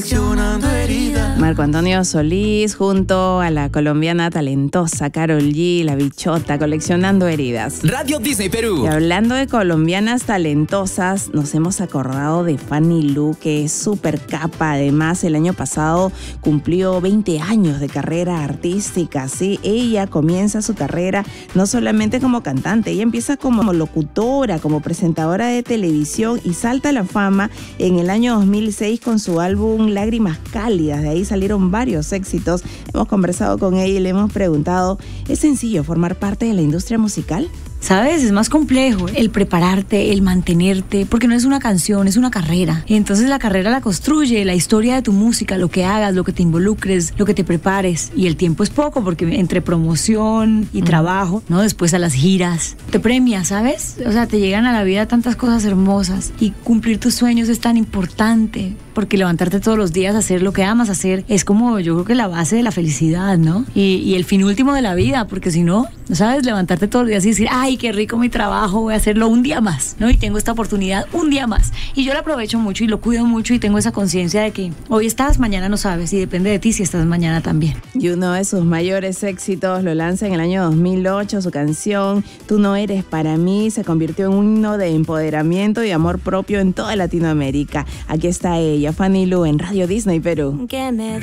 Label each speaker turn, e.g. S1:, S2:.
S1: Marco Antonio Solís junto a la colombiana talentosa Karol G, La Bichota, coleccionando heridas.
S2: Radio Disney Perú.
S1: Y hablando de colombianas talentosas, nos hemos acordado de Fanny Lu, que es súper capa. Además, el año pasado cumplió 20 años de carrera artística. Sí, ella comienza su carrera no solamente como cantante, ella empieza como locutora, como presentadora de televisión y salta a la fama en el año 2006 con su álbum Lágrimas Cálidas. De ahí salieron varios éxitos. Hemos conversado con ella y le hemos preguntado, ¿es sencillo formar parte de la industria musical?
S3: ¿Sabes? Es más complejo el prepararte, el mantenerte, porque no es una canción, es una carrera. Y entonces la carrera la construye la historia de tu música, lo que hagas, lo que te involucres, lo que te prepares. Y el tiempo es poco, porque entre promoción y trabajo, ¿no? Después a las giras, te premia, ¿sabes? O sea, te llegan a la vida tantas cosas hermosas y cumplir tus sueños es tan importante, porque levantarte todos los días a hacer lo que amas hacer es como, yo creo que la base de la felicidad, ¿no? Y el fin último de la vida, porque si no, ¿sabes? Levantarte todos los días y decir, ay, qué rico mi trabajo, voy a hacerlo un día más, ¿no? Y tengo esta oportunidad un día más. Y yo lo aprovecho mucho y lo cuido mucho y tengo esa conciencia de que hoy estás, mañana no sabes, y depende de ti si estás mañana también.
S1: Y uno de sus mayores éxitos lo lanza en el año 2008, su canción Tú no eres para mí se convirtió en un himno de empoderamiento y amor propio en toda Latinoamérica. Aquí está ella, Fanny Lu, en Radio Disney Perú.